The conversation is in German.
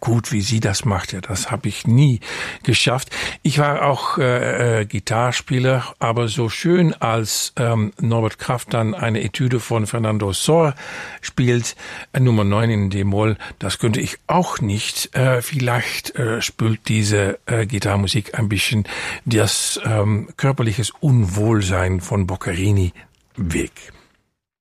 gut, wie sie das macht. Ja, das habe ich nie geschafft. Ich war auch Gitarrespieler, aber so schön als Norbert Kraft dann eine Etüde von Fernando Sor spielt, Nummer 9 in D-Moll, das könnte ich auch nicht. Vielleicht spült diese Gitarrmusik ein bisschen das körperliches Unwohlsein von Boccherini weg.